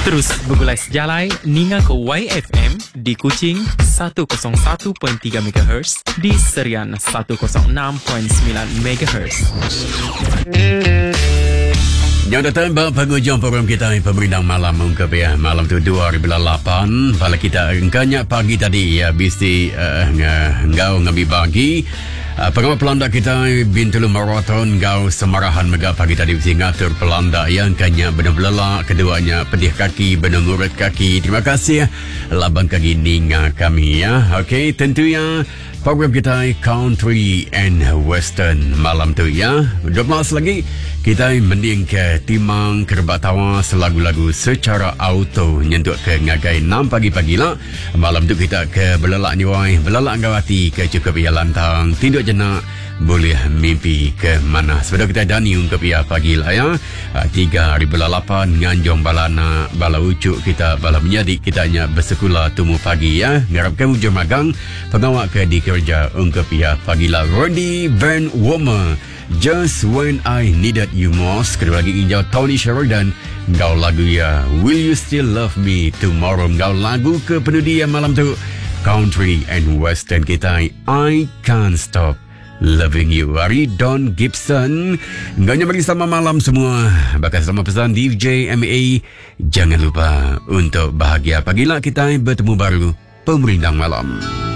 Terus bergulai sejalai Ninga ke YFM di Kuching 101.3 MHz, di Serian 106.9 MHz. Yang datang penghujung program kita Pemberindang Malam ungkap ya. Malam tu 2008 Bala kita engkanya pagi tadi ya. Bisti ngau ngabi pagi pengamat pelanda kita Bintulu Marathon ngau semarahan mega pagi tadi bisti ngatur pelanda yang kanya benar belelak. Keduanya pedih kaki benar ngurut kaki. Terima kasih labang kaki ninga kami ya. Okey, tentunya program kita Country and Western malam tu ya. 12 lagi kita mending ke timang kerbat tawa selagu-lagu secara auto nyentuk ke ngagai 6 pagi-pagi lah. Malam tu kita ke belelak niwai, belelak ngawati ke cukup ya lantang. Tindak jenak boleh mimpi ke mana. Sebab kita dani ungkap ya pagi lah ya. 3.8 nganjong balana bala ucuk kita bala menyadik kita hanya bersekolah tumu pagi ya. Ngarapkan ujung magang pengawak ke di kerja ungkap ya pagi lah. Randy Van Womer, Just When I Needed You Most. Kedua lagi injau Tony Sheridan, ngau lagu ya Will You Still Love Me Tomorrow. Ngau lagu ke penudia malam tu Country and Western kita I Can't Stop Loving You. Hari Don Gibson. Ngaunya bagi sama malam semua. Bakal sama pesan DJ MA. Jangan lupa untuk bahagia pagilah kita bertemu baru Pemberindang Malam.